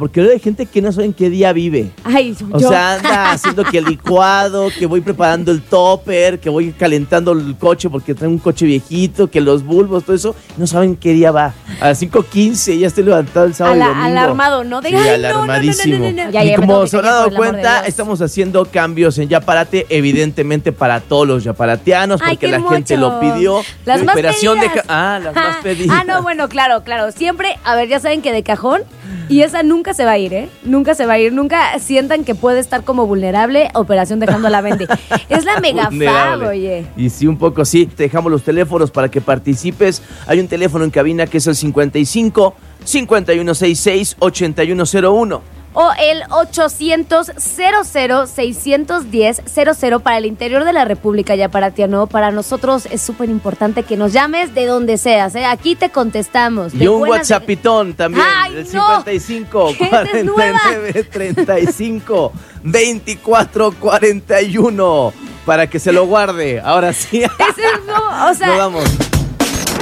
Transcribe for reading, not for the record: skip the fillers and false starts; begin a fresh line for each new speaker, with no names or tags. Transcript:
porque luego hay gente que no sabe en qué día vive.
Ay,
O
yo.
sea, anda haciendo que el licuado, que voy preparando el topper, que voy calentando el coche porque trae un coche viejito, que los bulbos, todo eso. No saben qué día va. A las 5:15 ya estoy levantado el sábado y domingo.
Alarmado, ¿no?
Sí, alarmadísimo.
Ya,
Y
ya,
como
me
se
tengo
habrán
que
dado
callar, por el amor de
cuenta,
Dios.
estamos haciendo cambios en Yaparate, evidentemente para todos los yaparatianos,
Ay,
porque
qué
la gente
hermoso.
lo pidió.
Las más
Operación
pedidas.
las más pedidas.
Ah, no, bueno, claro. Siempre, a ver, ya saben que de cajón, y esa nunca se va a ir, ¿eh? Nunca se va a ir. Nunca sientan que puede estar como vulnerable, operación dejando a la vende. Es la mega fab,
Vulnerable.
oye.
Y sí, un poco sí. Te dejamos los teléfonos para que participes. Hay un teléfono en cabina que es el 55 5166 8101.
O el 800-00-610-00 para el interior de la República Yaparatiano. Para nosotros es súper importante que nos llames de donde seas, ¿eh? Aquí te contestamos.
Y
De
un
buenas-
WhatsAppitón también.
¡Ay,
el
no!
55
¡Esa es nueva!
49 35 24 41. Para que se lo guarde. Ahora sí.
Ese es, no, o sea,
Nos vamos.